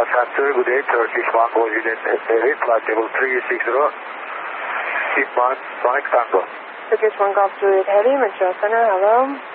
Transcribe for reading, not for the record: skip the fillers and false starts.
Center, good day, Turkish 1 Juliet Heavy, flight level 360. Keep on, Sonic Tango. Turkish 1 Golf Juliet Heavy, Montreal Center, hello.